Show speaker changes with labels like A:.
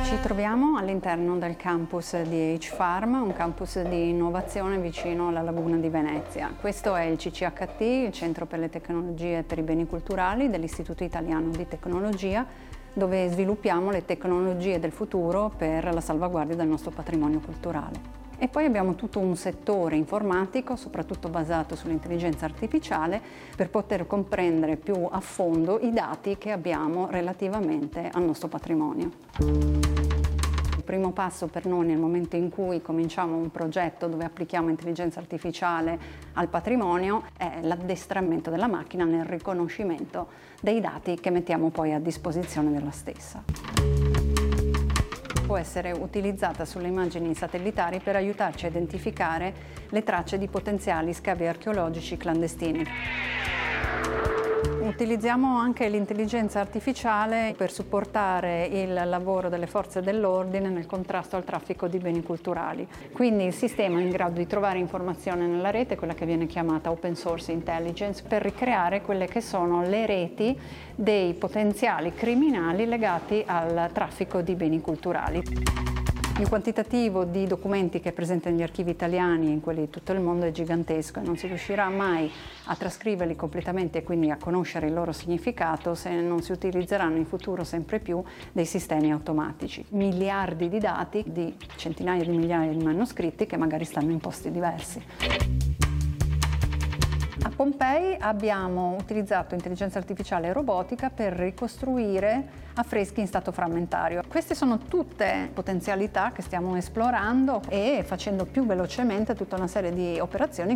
A: Ci troviamo all'interno del campus di H-Farm, un campus di innovazione vicino alla Laguna di Venezia. Questo è il CCHT, il Centro per le Tecnologie e per i Beni Culturali dell'Istituto Italiano di Tecnologia, dove sviluppiamo le tecnologie del futuro per la salvaguardia del nostro patrimonio culturale. E poi abbiamo tutto un settore informatico, soprattutto basato sull'intelligenza artificiale, per poter comprendere più a fondo i dati che abbiamo relativamente al nostro patrimonio. Il primo passo per noi nel momento in cui cominciamo un progetto dove applichiamo intelligenza artificiale al patrimonio è l'addestramento della macchina nel riconoscimento dei dati che mettiamo poi a disposizione della stessa. Può essere utilizzata sulle immagini satellitari per aiutarci a identificare le tracce di potenziali scavi archeologici clandestini. Utilizziamo anche l'intelligenza artificiale per supportare il lavoro delle forze dell'ordine nel contrasto al traffico di beni culturali. Quindi il sistema è in grado di trovare informazione nella rete, quella che viene chiamata open source intelligence, per ricreare quelle che sono le reti dei potenziali criminali legati al traffico di beni culturali. Il quantitativo di documenti che è presente negli archivi italiani e in quelli di tutto il mondo è gigantesco e non si riuscirà mai a trascriverli completamente e quindi a conoscere il loro significato se non si utilizzeranno in futuro sempre più dei sistemi automatici. Miliardi di dati di centinaia di migliaia di manoscritti che magari stanno in posti diversi. A Pompei abbiamo utilizzato intelligenza artificiale e robotica per ricostruire affreschi in stato frammentario. Queste sono tutte potenzialità che stiamo esplorando e facendo più velocemente tutta una serie di operazioni